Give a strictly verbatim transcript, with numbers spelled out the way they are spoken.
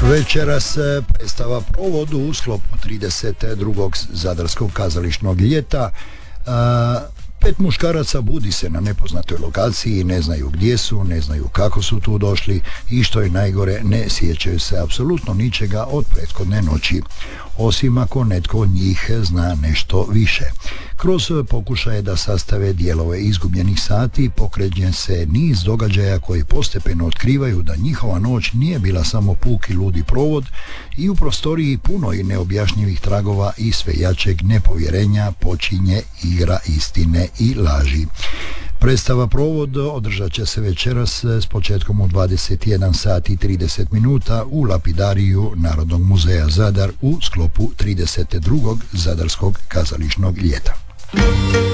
Večeras predstava Provod u sklopu trideset drugog Zadarskog kazališnog ljeta. A, pet muškaraca budi se na nepoznatoj lokaciji, ne znaju gdje su, ne znaju kako su tu došli i što je najgore, ne sjećaju se apsolutno ničega od prethodne noći, osim ako netko od njih zna nešto više. Kroz pokušaje da sastave dijelove izgubljenih sati pokreće se niz događaja koji postepeno otkrivaju da njihova noć nije bila samo puki ludi provod i u prostoriji puno i neobjašnjivih tragova i sve jačeg nepovjerenja počinje igra istine i laži. Predstava Provod održat će se večeras s početkom u dvadeset jedan sat i trideset minuta u lapidariju Narodnog muzeja Zadar u sklopu trideset drugog Zadarskog kazališnog ljeta.